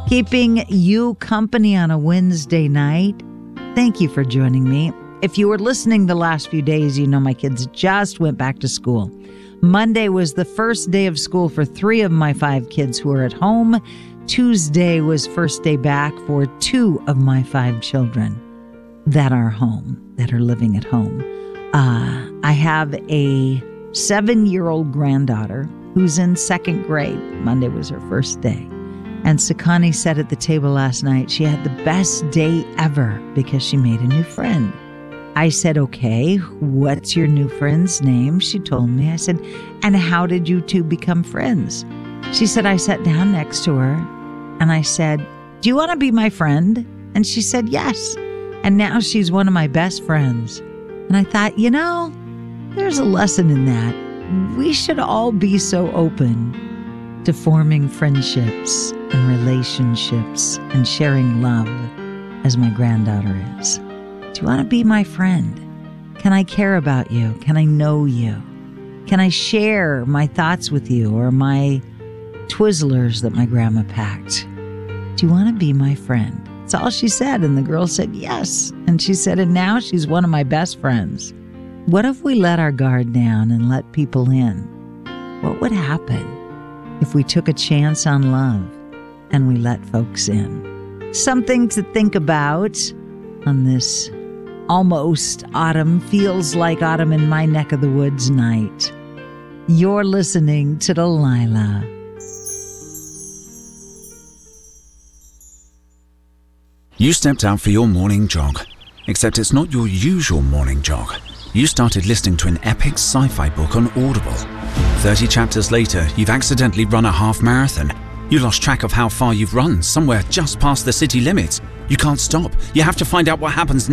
keeping you company on a Wednesday night. Thank you for joining me. If you were listening the last few days, you know my kids just went back to school. Monday was the first day of school for 3 of my 5 kids who are at home. Tuesday was first day back for 2 of my 5 children that are home, that are living at home. I have a 7-year-old granddaughter who's in 2nd grade. Monday was her first day. And Sakani said at the table last night she had the best day ever because she made a new friend. I said, okay, what's your new friend's name? She told me. I said, and how did you two become friends? She said, I sat down next to her and I said, do you want to be my friend? And she said, yes. And now she's one of my best friends. And I thought, there's a lesson in that. We should all be so open to forming friendships and relationships and sharing love as my granddaughter is. Do you want to be my friend? Can I care about you? Can I know you? Can I share my thoughts with you or my Twizzlers that my grandma packed? Do you want to be my friend? That's all she said. And the girl said, yes. And she said, and now she's one of my best friends. What if we let our guard down and let people in? What would happen if we took a chance on love and we let folks in? Something to think about on this almost autumn, feels like autumn in my neck of the woods night. You're listening to Delilah. You stepped out for your morning jog, except it's not your usual morning jog. You started listening to an epic sci-fi book on Audible. 30 chapters later, you've accidentally run a half marathon. You lost track of how far you've run, somewhere just past the city limits. You can't stop. You have to find out what happens next.